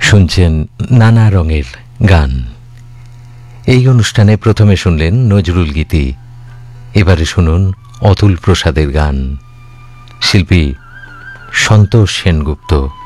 শুনছেন নানা রঙের গান। এই অনুষ্ঠানে প্রথমে শুনলেন নজরুল গীতি। এবারে শুনুন অতুল প্রসাদের গান, শিল্পী সন্তোষ সেনগুপ্ত।